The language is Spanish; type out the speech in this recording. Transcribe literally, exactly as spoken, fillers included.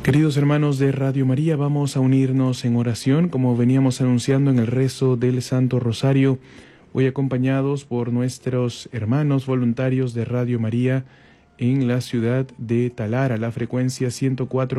Queridos hermanos de Radio María, vamos a unirnos en oración, como veníamos anunciando en el rezo del Santo Rosario, hoy acompañados por nuestros hermanos voluntarios de Radio María en la ciudad de Talara, la frecuencia ciento cuatro